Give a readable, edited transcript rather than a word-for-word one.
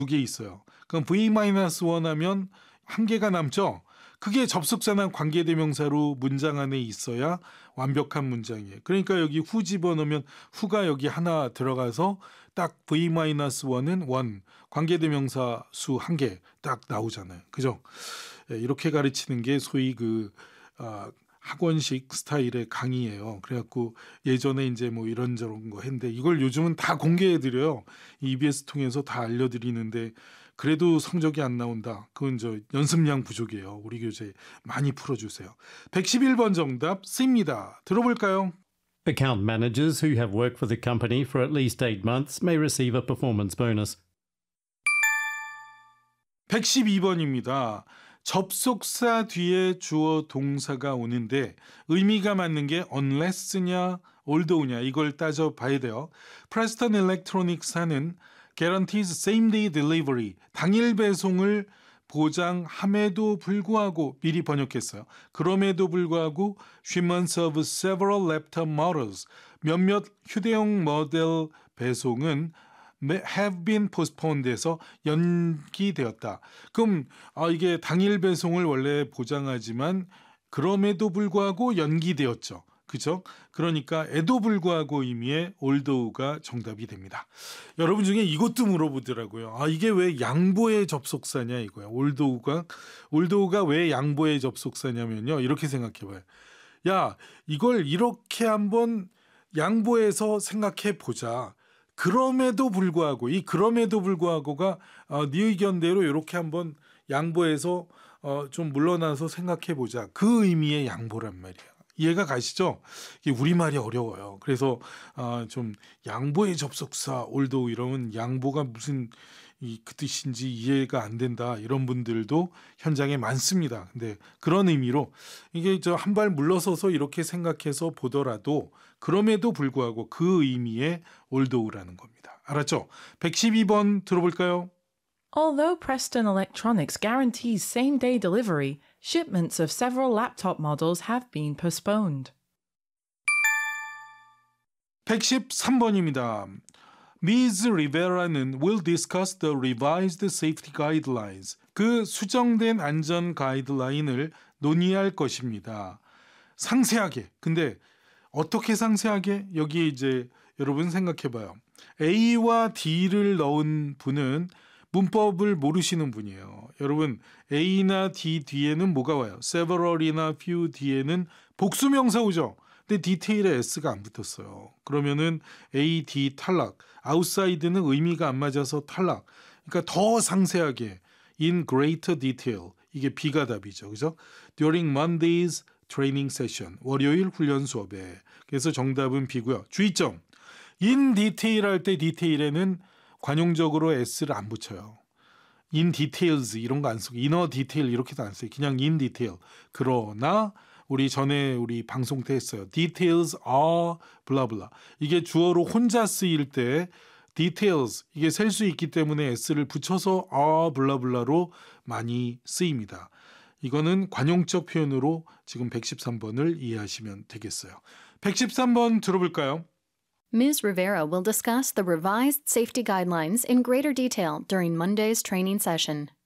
두 개 있어요. 그럼 V-1 하면 한 개가 남죠. 그게 접속사나 관계대명사로 문장 안에 있어야 완벽한 문장이에요. 그러니까 여기 후 집어넣으면 후가 여기 하나 들어가서 딱 V-1은 원, 관계대명사 수 한 개 딱 나오잖아요. 그죠? 이렇게 가르치는 게 소위 학원식 스타일의 강의예요. 그래갖고 예전에 이제 뭐 이런저런 거 했는데 이걸 요즘은 다 공개해드려요. EBS 통해서 다 알려드리는데 그래도 성적이 안 나온다. 그건 연습량 부족이에요. 우리 교재 많이 풀어주세요. 111번 정답 C입니다. 들어볼까요? Account managers who have worked for the company for at least 8 months may receive a performance bonus. 112번입니다. 접속사 뒤에 주어 동사가 오는데 의미가 맞는 게 unless냐 although냐 이걸 따져봐야 돼요. 프레스턴 일렉트로닉스사는 guarantees same day delivery 당일 배송을 보장함에도 불구하고 미리 번역했어요. 그럼에도 불구하고 shipments of several laptop models 몇몇 휴대용 모델 배송은 have been postponed에서 연기되었다. 그럼 이게 당일 배송을 원래 보장하지만 그럼에도 불구하고 연기되었죠. 그죠? 그러니까 에도 불구하고 의미의 although가 정답이 됩니다. 여러분 중에 이것도 물어보더라고요. 이게 왜 양보의 접속사냐 이거야. although가 왜 양보의 접속사냐면요. 이렇게 생각해봐요. 야, 이걸 이렇게 한번 양보해서 생각해 보자. 그럼에도 불구하고 이 그럼에도 불구하고가 네 의견대로 이렇게 한번 양보해서 좀 물러나서 생각해 보자. 그 의미의 양보란 말이에요. 이해가 가시죠? 이게 우리말이 어려워요. 그래서 좀 양보의 접속사 올도 이러면 양보가 무슨 그 뜻인지 이해가 안 된다 이런 분들도 현장에 많습니다. 근데 그런 의미로 이게 한 발 물러서서 이렇게 생각해서 보더라도 그럼에도 불구하고 그 의미의 although라는 겁니다. 알았죠? 112번 들어볼까요? Although Preston Electronics guarantees same-day delivery, shipments of several laptop models have been postponed. 113번입니다. Ms. Rivera는 will discuss the revised safety guidelines. 그 수정된 안전 가이드라인을 논의할 것입니다. 상세하게. 근데 어떻게 상세하게? 여기 이제 여러분 생각해봐요. A와 D를 넣은 분은 문법을 모르시는 분이에요. 여러분 A나 D 뒤에는 뭐가 와요? several이나 few 뒤에는 복수명사 오죠. 근데 디테일에 S가 안 붙었어요. 그러면은 A, D 탈락. outside는 의미가 안 맞아서 탈락. 그러니까 더 상세하게 in greater detail. 이게 B가 답이죠. 그죠? During Monday's training session. 월요일 훈련 수업에. 그래서 정답은 B고요. 주의점. in detail 할 때 디테일에는 관용적으로 S를 안 붙여요. in details 이런 거 안 쓰고 inner detail 이렇게도 안 써요. 그냥 in detail. 그러나 우리 방송 때 했어요. details are blah blah. 이게 주어로 혼자 쓰일 때 details 이게 셀 수 있기 때문에 S를 붙여서 are blah blah로 많이 쓰입니다. 이거는 관용적 표현으로 지금 113번을 이해하시면 되겠어요. 113번 들어볼까요? Ms. Rivera will discuss the revised safety guidelines in greater detail during Monday's training session.